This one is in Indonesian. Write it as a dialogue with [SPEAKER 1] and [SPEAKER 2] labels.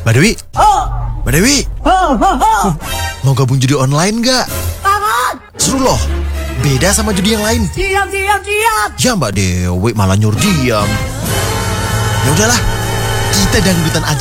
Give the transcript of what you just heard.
[SPEAKER 1] Mbak Dewi? Mbak Dewi? Mau gabung judi online nggak?
[SPEAKER 2] Banget.
[SPEAKER 1] Seru loh. Beda sama judi yang lain.
[SPEAKER 2] Diam.
[SPEAKER 1] Ya Mbak Dewi malah nyuruh diam. Ya udahlah, kita dangdutan aja